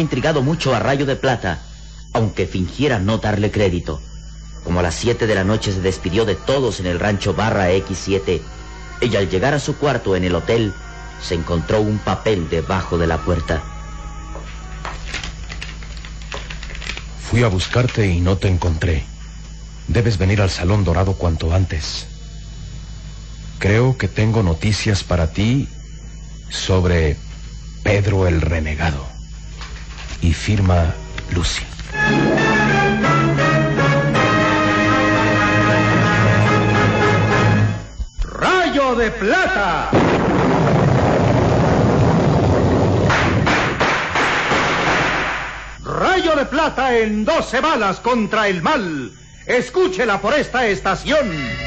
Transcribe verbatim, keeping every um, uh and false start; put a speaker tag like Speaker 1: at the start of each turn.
Speaker 1: intrigado mucho a Rayo de Plata, aunque fingiera no darle crédito. Como a las siete de la noche se despidió de todos en el rancho Barra equis siete, y al llegar a su cuarto en el hotel, se encontró un papel debajo de la puerta.
Speaker 2: Fui a buscarte y no te encontré. Debes venir al Salón Dorado cuanto antes. Creo que tengo noticias para ti sobre Pedro el Renegado. Y firma Lucy.
Speaker 3: ¡Rayo de Plata! Rayo de Plata en doce balas contra el mal. Escúchela por esta estación.